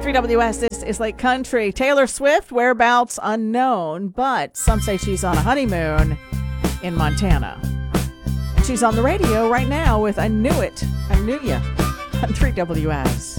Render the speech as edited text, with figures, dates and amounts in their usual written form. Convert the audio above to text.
3WS, this is Lake Country. Taylor Swift, whereabouts unknown, but some say she's on a honeymoon in Montana. And she's on the radio right now with I Knew It, I Knew Ya on 3WS.